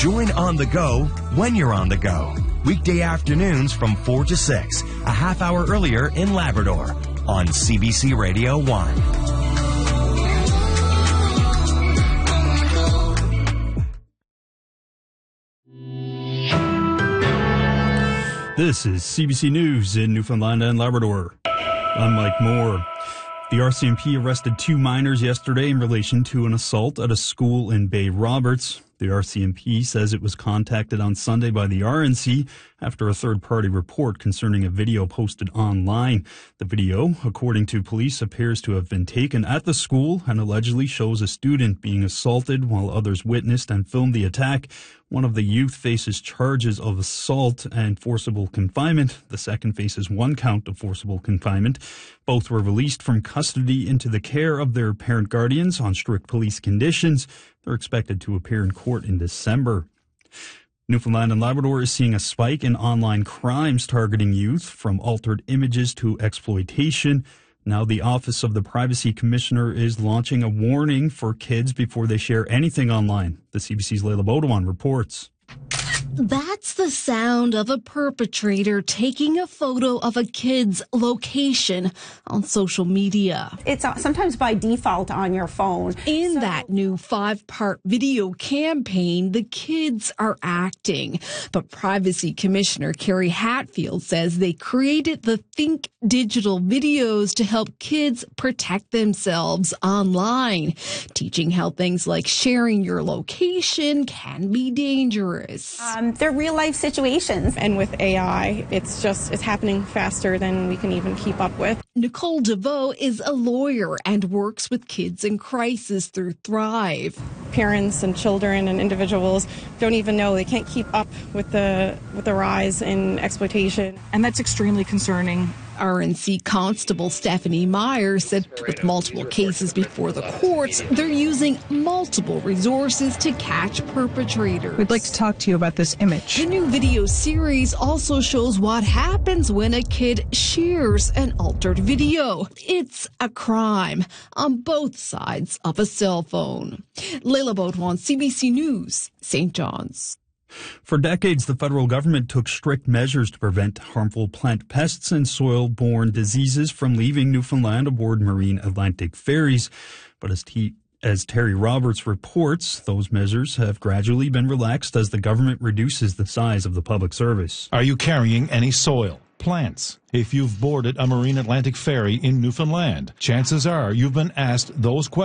Join On the Go when you're on the go. Weekday afternoons from 4 to 6, a half hour earlier in Labrador on CBC Radio 1. This is CBC News in Newfoundland and Labrador. I'm Mike Moore. The RCMP arrested 2 minors yesterday in relation to an assault at a school in Bay Roberts. The RCMP says it was contacted on Sunday by the RNC after a third-party report concerning a video posted online. The video, according to police, appears to have been taken at the school and allegedly shows a student being assaulted while others witnessed and filmed the attack. One of the youth faces charges of assault and forcible confinement. The second faces 1 count of forcible confinement. Both were released from custody into the care of their parent guardians on strict police conditions. They're expected to appear in court in December. Newfoundland and Labrador is seeing a spike in online crimes targeting youth, from altered images to exploitation. Now the Office of the Privacy Commissioner is launching a warning for kids before they share anything online. The CBC's Leila Baudouin reports. That's the sound of a perpetrator taking a photo of a kid's location on social media. It's sometimes by default on your phone. In that new 5-part video campaign, the kids are acting. But Privacy Commissioner Carrie Hatfield says they created the Think Digital videos to help kids protect themselves online, teaching how things like sharing your location can be dangerous. They're real life situations. And with AI, it's happening faster than we can even keep up with. Nicole DeVoe is a lawyer and works with kids in crisis through Thrive. Parents and children and individuals don't even know. They can't keep up with the rise in exploitation. And that's extremely concerning. RNC Constable Stephanie Myers said with multiple cases before the courts, they're using multiple resources to catch perpetrators. We'd like to talk to you about this image. The new video series also shows what happens when a kid shares an altered video. It's a crime on both sides of a cell phone. Leila Baudouin, CBC News, St. John's. For decades, the federal government took strict measures to prevent harmful plant pests and soil-borne diseases from leaving Newfoundland aboard marine Atlantic ferries. But as Terry Roberts reports, those measures have gradually been relaxed as the government reduces the size of the public service. Are you carrying any soil, plants? If you've boarded a marine Atlantic ferry in Newfoundland, chances are you've been asked those questions.